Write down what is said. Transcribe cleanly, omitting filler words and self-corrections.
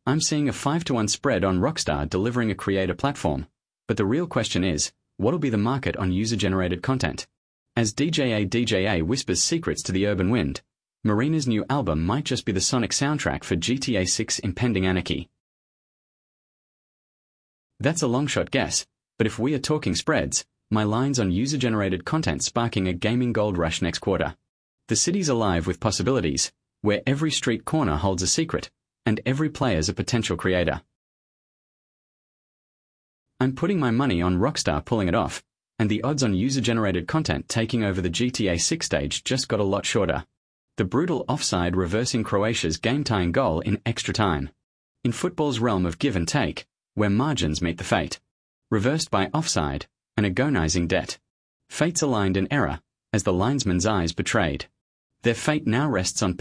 I'm seeing a 5-to-1 spread on Rockstar delivering a creator platform. But the real question is, what'll be the market on user-generated content? As DJA whispers secrets to the urban wind, Marina's new album might just be the sonic soundtrack for GTA 6 impending anarchy. That's a long-shot guess, but if we are talking spreads, my line's on user-generated content sparking a gaming gold rush next quarter. The city's alive with possibilities, where every street corner holds a secret, and every player's a potential creator. I'm putting my money on Rockstar pulling it off, and the odds on user-generated content taking over the GTA 6 stage just got a lot shorter. The brutal offside reversing Croatia's game-tying goal in extra time. In football's realm of give and take, where margins meet the fate. Reversed by offside, an agonizing debt. Fates aligned in error, as the linesman's eyes betrayed. Their fate now rests on